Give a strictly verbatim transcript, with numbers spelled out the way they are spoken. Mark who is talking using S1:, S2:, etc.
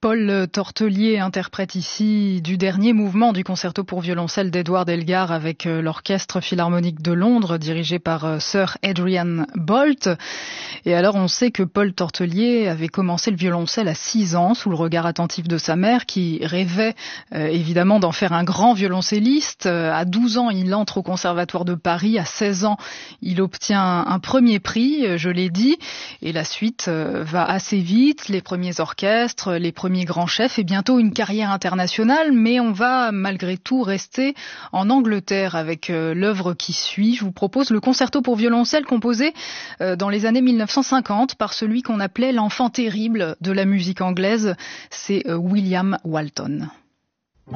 S1: Paul Tortelier interprète ici du dernier mouvement du concerto pour violoncelle d'Edward Elgar avec l'Orchestre Philharmonique de Londres dirigé par Sir Adrian Boult. Et alors on sait que Paul Tortelier avait commencé le violoncelle à six ans sous le regard attentif de sa mère qui rêvait euh, évidemment d'en faire un grand violoncelliste. À douze ans il entre au Conservatoire de Paris, à seize ans il obtient un premier prix, je l'ai dit, et la suite euh, va assez vite, les premiers orchestres, les premiers grands chefs et bientôt une carrière internationale, mais on va malgré tout rester en Angleterre avec euh, l'œuvre qui suit. Je vous propose le concerto pour violoncelle composé euh, dans les années mille neuf cent cinquante par celui qu'on appelait l'enfant terrible de la musique anglaise, c'est euh, William Walton.